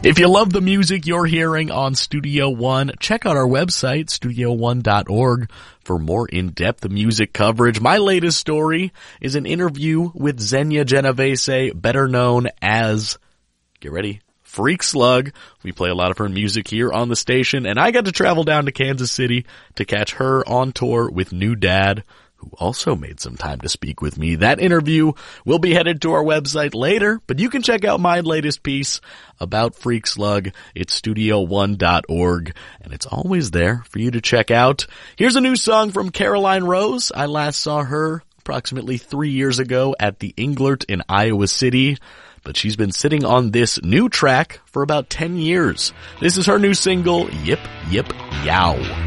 If you love the music you're hearing on Studio One, check out our website, studio1.org, for more in-depth music coverage. My latest story is an interview with Xenia Genovese, better known as, get ready, Freak Slug. We play a lot of her music here on the station, and I got to travel down to Kansas City to catch her on tour with New Dad, who also made some time to speak with me. That interview will be headed to our website later, but you can check out my latest piece about Freak Slug. It's studio1.org, and it's always there for you to check out. Here's a new song from Caroline Rose. I last saw her approximately 3 years ago at the Englert in Iowa City, but she's been sitting on this new track for about 10 years. This is her new single, Yip Yip Yow.